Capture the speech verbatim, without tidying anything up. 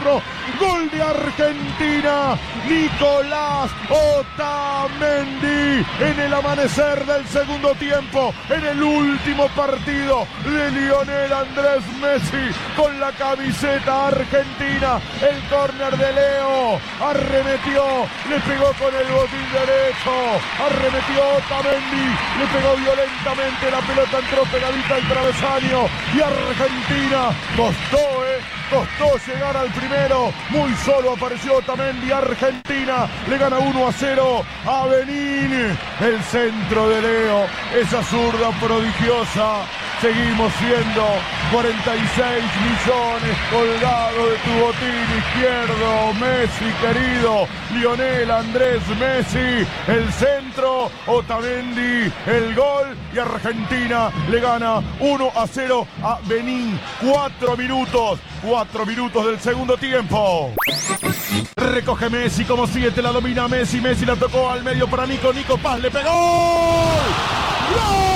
centro. Gol de Argentina. Nicolás Otamendi en el amanecer del segundo tiempo, en el último partido de Lionel Andrés Messi con la camiseta argentina. El córner de Leo, arremetió, le pegó con el botín derecho, arremetió Otamendi, le pegó violentamente, la pelota entró pegadita al travesaño y Argentina costó, eh, costó llegar al primero. Muy solo apareció Otamendi. Argentina le gana uno a cero a Benín. El centro de Leo, esa zurda prodigiosa. Seguimos siendo cuarenta y seis millones colgados de tu botín izquierdo. Messi querido, Lionel Andrés Messi, el centro, Otamendi, el gol y Argentina le gana uno a cero a Benín. Cuatro minutos, cuatro minutos del segundo tiempo. Recoge Messi como siete, la domina Messi, Messi la tocó al medio para Nico, Nico Paz le pegó. ¡Gol!